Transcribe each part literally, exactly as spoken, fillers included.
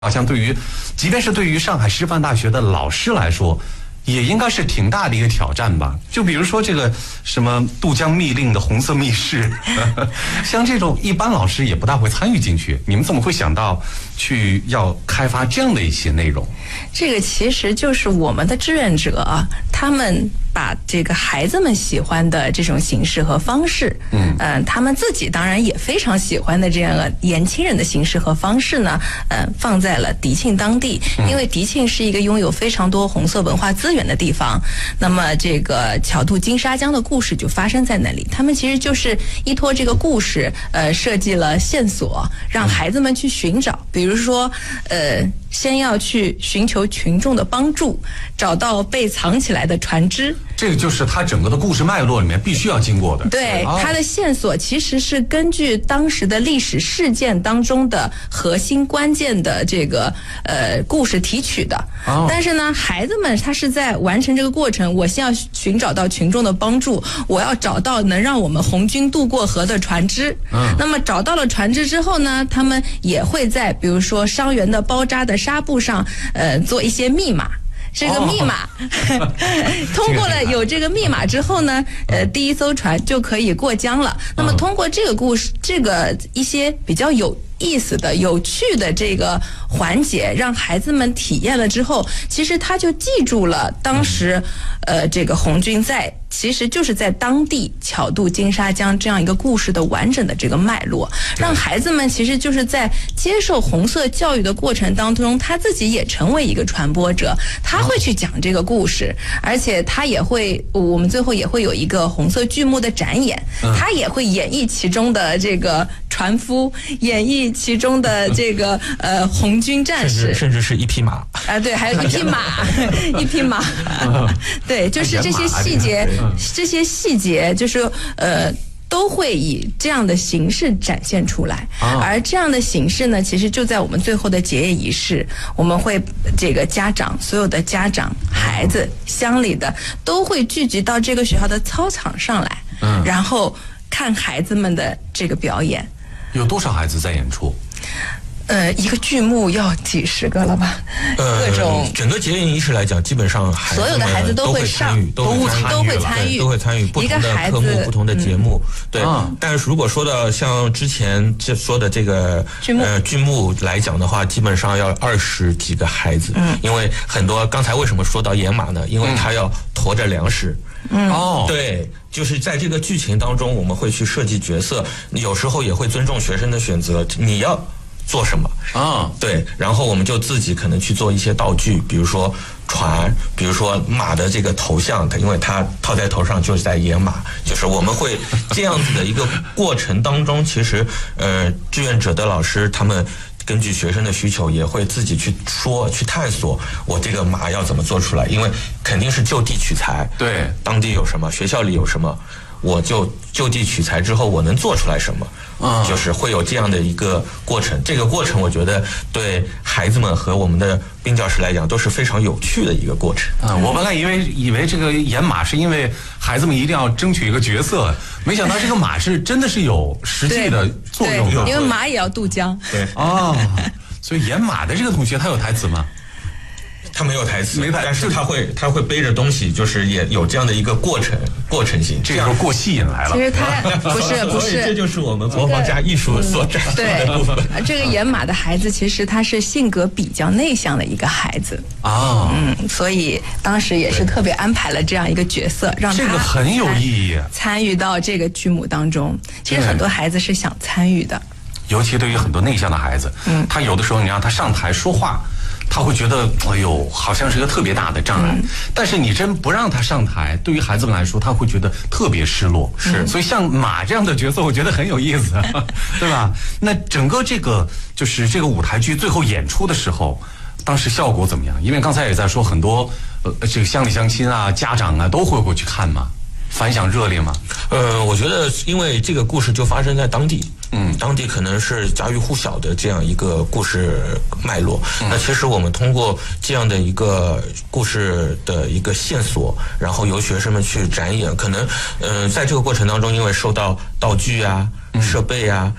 好像对于，即便是对于上海师范大学的老师来说，也应该是挺大的一个挑战吧。就比如说这个什么渡江密令的红色密室，像这种一般老师也不大会参与进去。你们怎么会想到去要开发这样的一些内容？ 这个其实就是我们的志愿者啊，他们把这个孩子们喜欢的这种形式和方式，嗯，呃，他们自己当然也非常喜欢的这样的年轻人的形式和方式呢，呃，放在了迪庆当地，因为迪庆是一个拥有非常多红色文化资源的地方。那么这个巧渡金沙江的故事就发生在那里，他们其实就是依托这个故事，呃，设计了线索，让孩子们去寻找，比如说，呃。先要去寻求群众的帮助，找到被藏起来的船只。 这个就是它整个的故事脉络里面必须要经过的。 对， 哦、 它的线索其实是根据当时的历史事件当中的核心关键的这个呃故事提取的。哦、但是呢，孩子们他是在完成这个过程，我先要寻找到群众的帮助，我要找到能让我们红军渡过河的船只。嗯。那么找到了船只之后呢，他们也会在比如说伤员的包扎的纱布上，呃，做一些密码。这个密码、哦、通过了有这个密码之后呢，呃，第一艘船就可以过江了。那么通过这个故事，这个一些比较有意思的、有趣的这个环节，让孩子们体验了之后，其实他就记住了当时，呃，这个红军在其实就是在当地巧渡金沙江这样一个故事的完整的这个脉络，让孩子们其实就是在接受红色教育的过程当中，他自己也成为一个传播者，他会去讲这个故事，而且他也会，我们最后也会有一个红色剧目的展演，他也会演绎其中的这个船夫，演绎其中的这个呃红军战士， 甚至甚至是一匹马啊，对，还有一匹马，一匹马，对，就是这些细节，这些细节就是呃。都会以这样的形式展现出来，而这样的形式呢，其实就在我们最后的结业仪式，我们会这个家长，所有的家长、孩子、乡里的都会聚集到这个学校的操场上来，嗯，然后看孩子们的这个表演。 有多少孩子在演出？ 呃，一个剧目要几十个了吧？ 呃， 各种整个结业仪式来讲，基本上孩子所有的孩子都会参与， 都会都会参与， 都会参与不同的科目、不同的节目。对，但是如果说到像之前这说的这个剧目， 呃，剧目来讲的话，基本上要二十几个孩子，嗯，因为很多刚才为什么说到演马呢？因为他要驮着粮食。 嗯， 哦，对，就是在这个剧情当中，我们会去设计角色，有时候也会尊重学生的选择，你要做什么啊？对，然后我们就自己可能去做一些道具，比如说船，比如说马的这个头像，它因为它套在头上就是在演马，就是我们会这样子的一个过程当中，其实呃，志愿者的老师他们根据学生的需求，也会自己去说、去探索，我这个马要怎么做出来？因为肯定是就地取材， 对， 当地有什么，学校里有什么，我就就地取材之后，我能做出来什么？啊、嗯，就是会有这样的一个过程。这个过程，我觉得对孩子们和我们的兵教师来讲都是非常有趣的一个过程。 啊、嗯，我本来以为以为这个演马是因为孩子们一定要争取一个角色，没想到这个马是真的是有实际的作用的， 因为马也要渡江。 对哦，所以演马的这个同学他有台词吗？ 他没有台词， 没台， 但是他会他会背着东西，就是也有这样的一个过程过程性， 这样过戏瘾来了。 其实他不是不是， 这就是我们国防加艺术所展现的部分。 对，这个演马的孩子其实他是性格比较内向的一个孩子啊，嗯，所以当时也是特别安排了这样一个角色，让他这个很有意义， 参与到这个剧目当中。其实很多孩子是想参与的， 尤其对于很多内向的孩子，嗯，他有的时候你让他上台说话，他会觉得哎呦，好像是一个特别大的障碍。嗯、但是你真不让他上台，对于孩子们来说，他会觉得特别失落。 是， 所以像马这样的角色，我觉得很有意思，对吧？那整个这个就是这个舞台剧最后演出的时候，当时效果怎么样？因为刚才也在说很多呃，这个乡里乡亲啊、家长啊都会过去看嘛。反响热烈吗？ 呃，我觉得因为这个故事就发生在当地，嗯，当地可能是家喻户晓的这样一个故事脉络。嗯、那其实我们通过这样的一个故事的一个线索，然后由学生们去展演，可能，呃，在这个过程当中，因为受到道具啊、设备啊。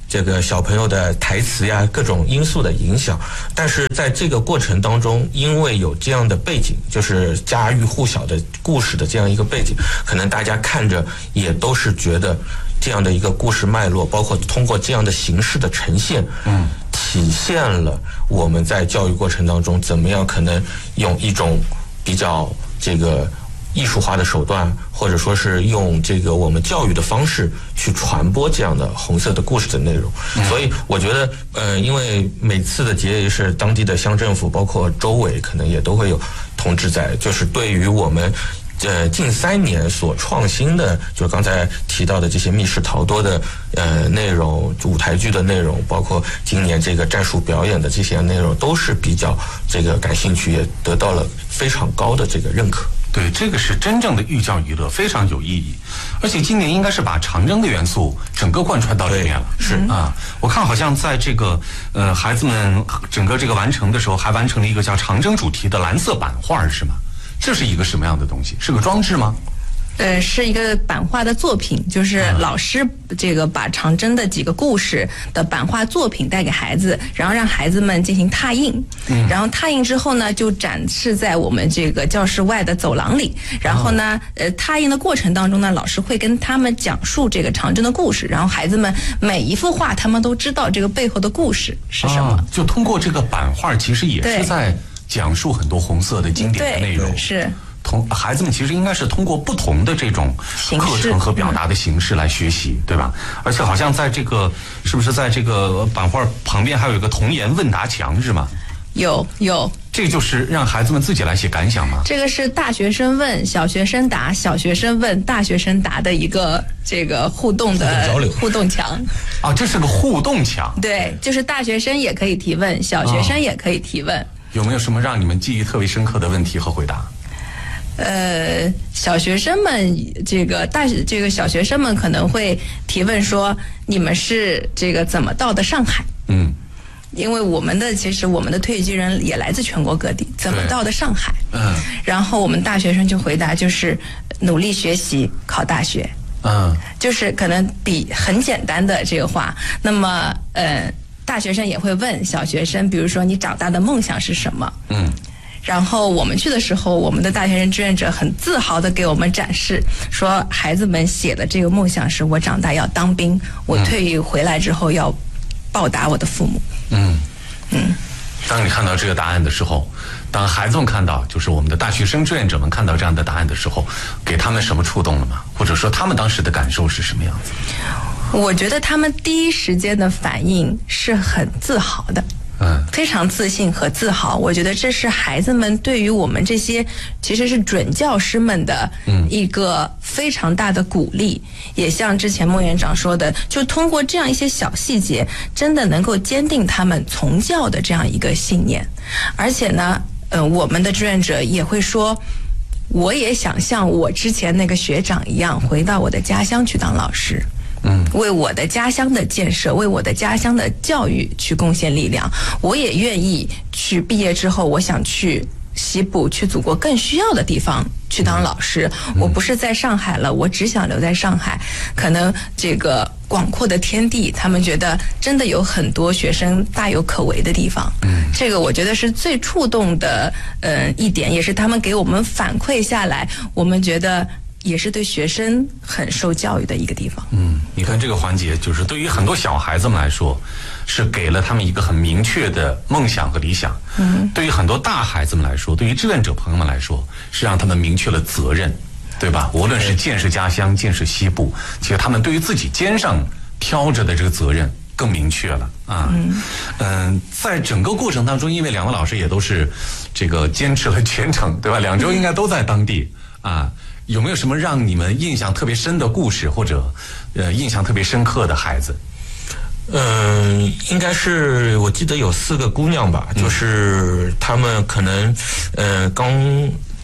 这个小朋友的台词呀，各种因素的影响。但是在这个过程当中，因为有这样的背景，就是家喻户晓的故事的这样一个背景，可能大家看着也都是觉得这样的一个故事脉络，包括通过这样的形式的呈现，嗯，体现了我们在教育过程当中怎么样可能用一种比较这个艺术化的手段，或者说是用这个我们教育的方式去传播这样的红色的故事的内容。嗯、所以我觉得，呃，因为每次的节日是当地的乡政府，包括州委，可能也都会有通知在，就是对于我们。呃，近三年所创新的，就是刚才提到的这些密室逃脱的呃内容、舞台剧的内容，包括今年这个战术表演的这些内容，都是比较这个感兴趣，也得到了非常高的这个认可。 对，这个是真正的寓教于乐，非常有意义。而且今年应该是把长征的元素整个贯穿到里面了。 是啊，我看好像在这个呃孩子们整个这个完成的时候，还完成了一个叫长征主题的蓝色版画，是吗？这是一个什么样的东西？是个装置吗？ 呃，是一个版画的作品，就是老师这个把长征的几个故事的版画作品带给孩子，然后让孩子们进行拓印，嗯，然后拓印之后呢，就展示在我们这个教室外的走廊里。然后呢，呃，拓印的过程当中呢，老师会跟他们讲述这个长征的故事，然后孩子们每一幅画，他们都知道这个背后的故事是什么。啊、 就通过这个版画，其实也是在讲述很多红色的经典的内容。 是。 同孩子们其实应该是通过不同的这种课程和表达的形式来学习，对吧？而且好像在这个是不是在这个版画旁边还有一个童言问答墙，是吗？ 有有， 这个就是让孩子们自己来写感想吗？ 这个是大学生问，小学生答，小学生问，大学生答的一个这个互动的互动墙。 啊，这是个互动墙。 对，就是大学生也可以提问，小学生也可以提问。哦、 有没有什么让你们记忆特别深刻的问题和回答？ 呃，小学生们，这个大这个小学生们可能会提问说：“你们是这个怎么到的上海？”嗯，因为我们的其实我们的退役军人也来自全国各地，怎么到的上海？嗯，然后我们大学生就回答就是努力学习，考大学。嗯，就是可能比很简单的这个话，那么呃，大学生也会问小学生，比如说你长大的梦想是什么？嗯。然后我们去的时候，我们的大学生志愿者很自豪地给我们展示，说孩子们写的这个梦想是我长大要当兵，我退役回来之后要报答我的父母。嗯嗯。当你看到这个答案的时候，当孩子们看到，就是我们的大学生志愿者们看到这样的答案的时候，给他们什么触动了吗？或者说他们当时的感受是什么样子？ 我觉得他们第一时间的反应是很自豪的。嗯，非常自信和自豪，我觉得这是孩子们对于我们这些其实是准教师们的一个非常大的鼓励。嗯、也像之前孟园长说的，就通过这样一些小细节，真的能够坚定他们从教的这样一个信念。而且呢，呃，我们的志愿者也会说，我也想像我之前那个学长一样，回到我的家乡去当老师。嗯，为我的家乡的建设，为我的家乡的教育去贡献力量。我也愿意去毕业之后，我想去西部，去祖国更需要的地方去当老师。嗯、我不是在上海了，我只想留在上海。可能这个广阔的天地，他们觉得真的有很多学生大有可为的地方。嗯，这个我觉得是最触动的，呃，一点，也是他们给我们反馈下来，我们觉得。也是对学生很受教育的一个地方。 嗯，你看这个环节，就是对于很多小孩子们来说，是给了他们一个很明确的梦想和理想。嗯，对于很多大孩子们来说，对于志愿者朋友们来说，是让他们明确了责任，对吧？无论是建设家乡、建设西部，其实他们对于自己肩上挑着的这个责任更明确了啊。嗯、呃，在整个过程当中，因为两位老师也都是这个坚持了全程，对吧？两周应该都在当地啊。有没有什么让你们印象特别深的故事，或者呃印象特别深刻的孩子？ 嗯，应该是我记得有四个姑娘吧，嗯、就是她们可能呃刚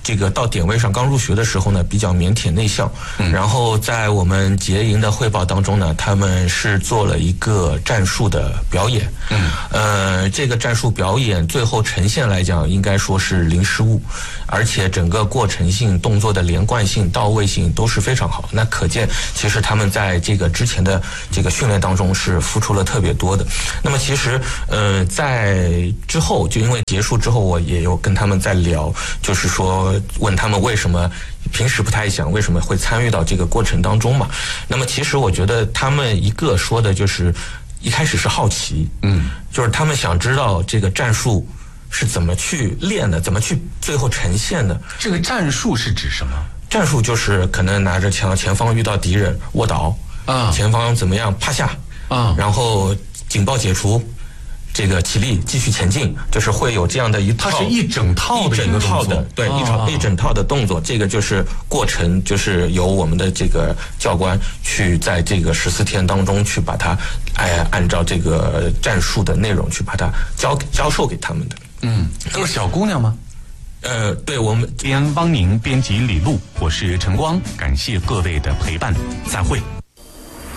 这个到点位上刚入学的时候呢，比较腼腆内向。嗯、然后在我们结营的汇报当中呢，他们是做了一个战术的表演。嗯，呃，这个战术表演最后呈现来讲，应该说是零失误，而且整个过程性、动作的连贯性、到位性都是非常好。那可见，其实他们在这个之前的这个训练当中是付出了特别多的。那么其实，呃，在之后就因为结束之后，我也有跟他们在聊，就是说问他们为什么平时不太想，为什么会参与到这个过程当中嘛？那么其实我觉得他们一个说的就是一开始是好奇，嗯，就是他们想知道这个战术是怎么去练的，怎么去最后呈现的。 这个战术是指什么？ 战术就是可能拿着枪，前方遇到敌人卧倒啊，前方怎么样趴下啊，然后警报解除。这个起立，继续前进，就是会有这样的一套， 它是一整套的一个动作， 对，一整一整套的动作。这个就是过程，就是由我们的这个教官去在这个十四天当中去把它，哎，按照这个战术的内容去把它教教授给他们的。 嗯，都是小姑娘吗？ 呃，对，我们边帮您编辑李璐，我是陈光，感谢各位的陪伴，再会。